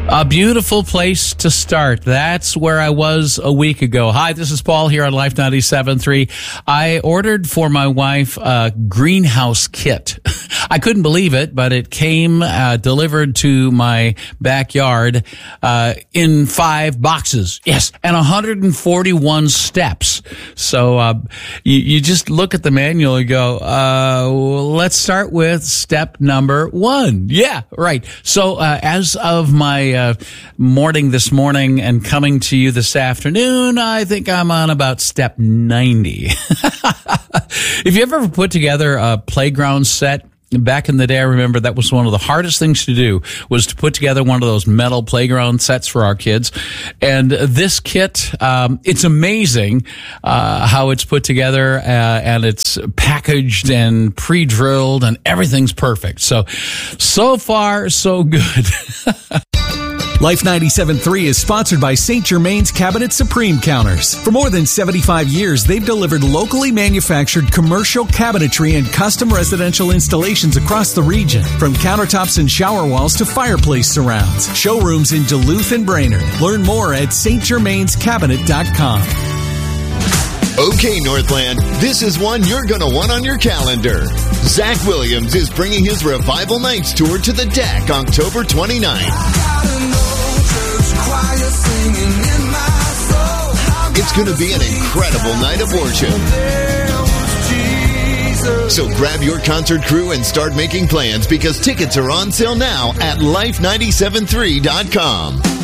A beautiful place to start. That's where I was a week ago. Hi, this is Paul here on Life 97.3. I ordered for my wife a greenhouse kit. I couldn't believe it, but it came delivered to my backyard in 5 boxes. Yes, and 141 steps. So you just look at the manual and go, let's start with step number 1. Yeah, right. So as of my morning this morning and coming to you this afternoon, I think I'm on about step 90. If you ever put together a playground set, back in the day, I remember that was one of the hardest things to do, was to put together one of those metal playground sets for our kids. And this kit, it's amazing how it's put together, and it's packaged and pre-drilled, and everything's perfect. So far, so good. Life 97.3 is sponsored by St. Germain's Cabinet Supreme Counters. For more than 75 years, they've delivered locally manufactured commercial cabinetry and custom residential installations across the region. From countertops and shower walls to fireplace surrounds. Showrooms in Duluth and Brainerd. Learn more at stgermainscabinet.com. Okay, Northland, this is one you're going to want on your calendar. Zach Williams is bringing his Revival Nights tour to the Deck October 29th. It's going to be an incredible night of worship. So grab your concert crew and start making plans, because tickets are on sale now at life973.com.